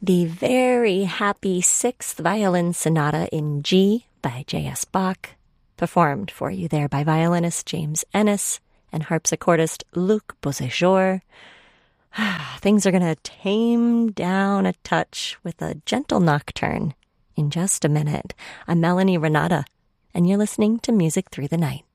the very happy Sixth Violin Sonata in G by J.S. Bach, performed for you there by violinist James Ennis and harpsichordist Luc Beauséjour. Things are going to tame down a touch with a gentle nocturne in just a minute. I'm Melanie Renata, and you're listening to Music Through the Night.